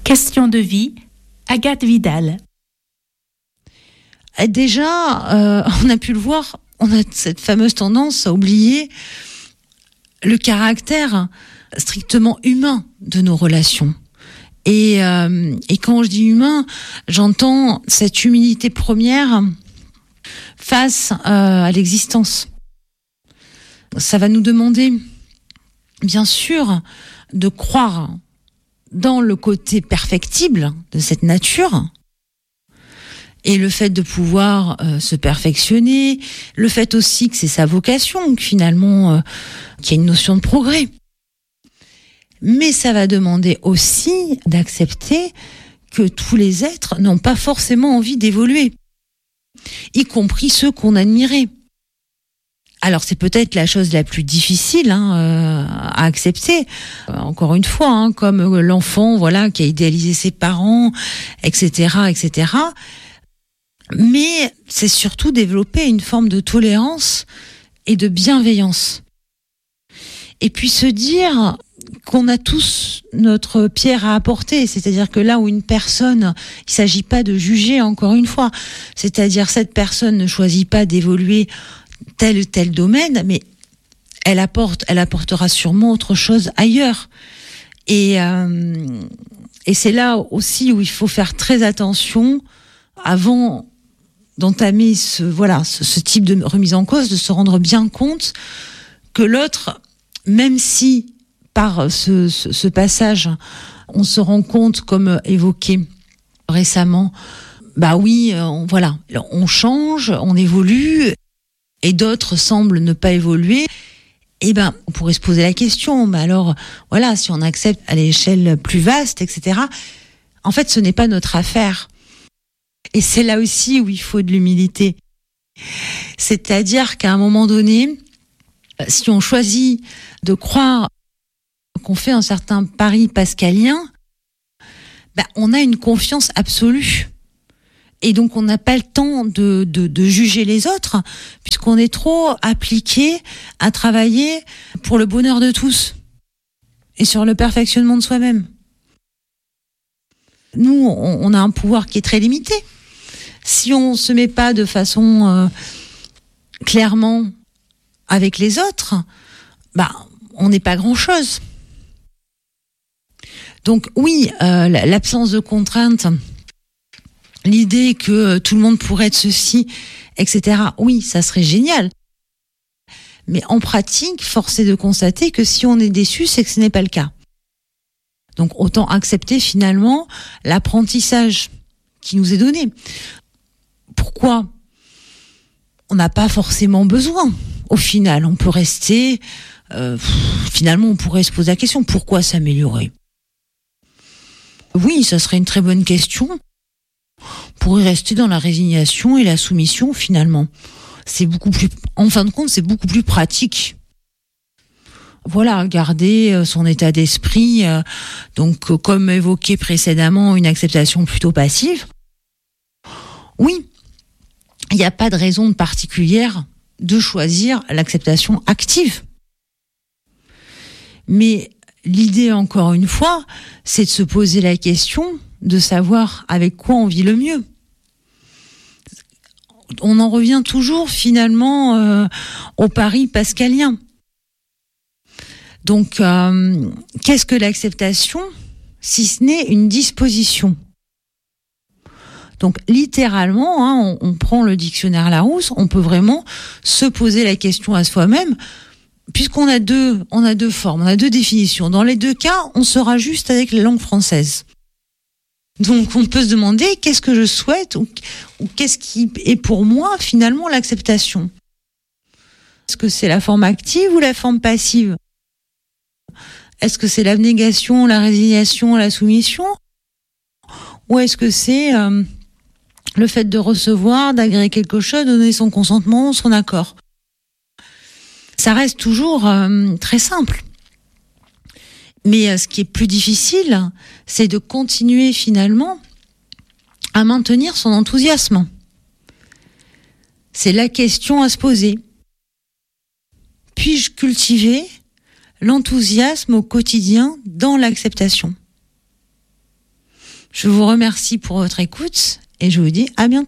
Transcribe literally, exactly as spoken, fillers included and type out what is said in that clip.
Question de vie, Agathe Vidal. Déjà, euh, on a pu le voir, on a cette fameuse tendance à oublier le caractère strictement humain de nos relations. Et, euh, et quand je dis humain, j'entends cette humilité première face euh, à l'existence. Ça va nous demander, bien sûr, de croire dans le côté perfectible de cette nature, et le fait de pouvoir euh, se perfectionner, le fait aussi que c'est sa vocation, que finalement, euh, qu'il y a une notion de progrès. Mais ça va demander aussi d'accepter que tous les êtres n'ont pas forcément envie d'évoluer, y compris ceux qu'on admirait. Alors c'est peut-être la chose la plus difficile hein, euh, à accepter. Euh, encore une fois, hein, comme l'enfant, voilà, qui a idéalisé ses parents, et cetera, et cetera. Mais c'est surtout développer une forme de tolérance et de bienveillance. Et puis se dire qu'on a tous notre pierre à apporter, c'est-à-dire que là où une personne, il s'agit pas de juger encore une fois, c'est-à-dire cette personne ne choisit pas d'évoluer tel ou tel domaine, mais elle apporte, elle apportera sûrement autre chose ailleurs. Et, euh, et c'est là aussi où il faut faire très attention avant d'entamer ce, voilà, ce, ce type de remise en cause, de se rendre bien compte que l'autre, même si par ce, ce, ce passage, on se rend compte, comme évoqué récemment, bah oui, on, voilà, on change, on évolue, et d'autres semblent ne pas évoluer. Eh ben, on pourrait se poser la question, mais alors, voilà, si on accepte à l'échelle plus vaste, et cetera, en fait, ce n'est pas notre affaire. Et c'est là aussi où il faut de l'humilité. C'est-à-dire qu'à un moment donné, si on choisit de croire qu'on fait un certain pari pascalien, ben, on a une confiance absolue. Et donc on n'a pas le temps de, de, de juger les autres, puisqu'on est trop appliqué à travailler pour le bonheur de tous et sur le perfectionnement de soi-même. Nous, on, on a un pouvoir qui est très limité. Si on se met pas de façon euh, clairement avec les autres, bah on n'est pas grand-chose. Donc oui, euh, l'absence de contraintes, l'idée que tout le monde pourrait être ceci, et cetera. Oui, ça serait génial. Mais en pratique, force est de constater que si on est déçu, c'est que ce n'est pas le cas. Donc autant accepter finalement l'apprentissage qui nous est donné. Pourquoi ? On n'a pas forcément besoin. Au final, on peut rester... Euh, finalement, on pourrait se poser la question, pourquoi s'améliorer ? Oui, ça serait une très bonne question. On pourrait rester dans la résignation et la soumission, finalement. C'est beaucoup plus... En fin de compte, c'est beaucoup plus pratique. Voilà, garder son état d'esprit. Euh, donc, euh, comme évoqué précédemment, une acceptation plutôt passive. Oui, il n'y a pas de raison particulière de choisir l'acceptation active. Mais l'idée, encore une fois, c'est de se poser la question de savoir avec quoi on vit le mieux. On en revient toujours finalement euh, au pari pascalien. Donc, euh, qu'est-ce que l'acceptation, si ce n'est une disposition ? Donc, littéralement, hein, on, on prend le dictionnaire Larousse, on peut vraiment se poser la question à soi-même, puisqu'on a deux, on a deux formes, on a deux définitions. Dans les deux cas, on sera juste avec la langue française. Donc, on peut se demander qu'est-ce que je souhaite ou, ou qu'est-ce qui est pour moi, finalement, l'acceptation. Est-ce que c'est la forme active ou la forme passive ? Est-ce que c'est l'abnégation, la résignation, la soumission ? Ou est-ce que c'est euh, le fait de recevoir, d'agréer quelque chose, de donner son consentement, son accord ? Ça reste toujours euh, très simple. Mais euh, ce qui est plus difficile, c'est de continuer finalement à maintenir son enthousiasme. C'est la question à se poser. Puis-je cultiver l'enthousiasme au quotidien dans l'acceptation ? Je vous remercie pour votre écoute et je vous dis à bientôt.